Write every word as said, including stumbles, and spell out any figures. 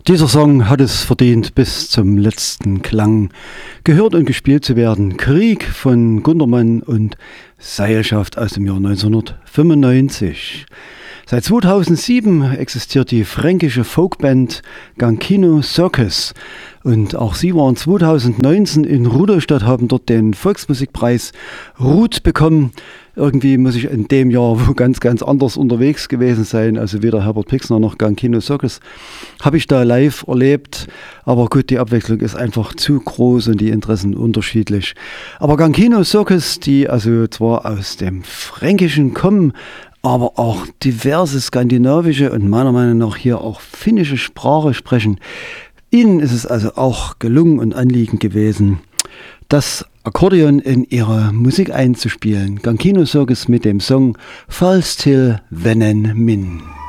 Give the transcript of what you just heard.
Dieser Song hat es verdient, bis zum letzten Klang gehört und gespielt zu werden. Krieg von Gundermann und Seilschaft aus dem Jahr neunzehnhundertfünfundneunzig. Seit zweitausendsieben existiert die fränkische Folkband Gankino Circus und auch sie waren zweitausendneunzehn in Rudolstadt, haben dort den Volksmusikpreis Ruth bekommen. Irgendwie muss ich in dem Jahr wo ganz, ganz anders unterwegs gewesen sein, also weder Herbert Pixner noch Gankino Circus habe ich da live erlebt, aber gut, die Abwechslung ist einfach zu groß und die Interessen unterschiedlich. Aber Gankino Circus, die also zwar aus dem Fränkischen kommen, aber auch diverse skandinavische und meiner Meinung nach hier auch finnische Sprache sprechen. Ihnen ist es also auch gelungen und Anliegen gewesen, das Akkordeon in ihre Musik einzuspielen. Gankino Circus mit dem Song Falls till vennen min.